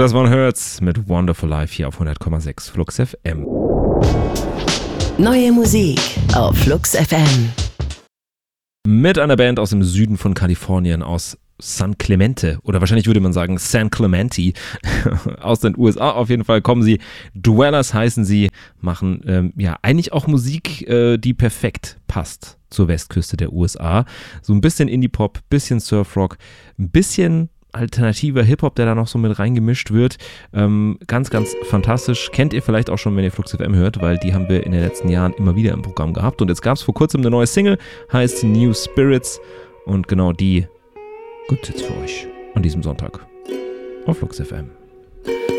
Das waren Hurts mit Wonderful Life hier auf 100,6 Flux FM. Neue Musik auf Flux FM. Mit einer Band aus dem Süden von Kalifornien, aus San Clemente, oder wahrscheinlich würde man sagen San Clemente, aus den USA auf jeden Fall kommen sie. Dwellers heißen sie, machen eigentlich auch Musik, die perfekt passt zur Westküste der USA. So ein bisschen Indie-Pop, bisschen Surfrock, ein bisschen alternativer Hip-Hop, der da noch so mit reingemischt wird. Ganz, ganz fantastisch. Kennt ihr vielleicht auch schon, wenn ihr Flux FM hört, weil die haben wir in den letzten Jahren immer wieder im Programm gehabt. Und jetzt gab es vor kurzem eine neue Single, heißt New Spirits. Und genau die gibt's jetzt für euch an diesem Sonntag auf Flux FM.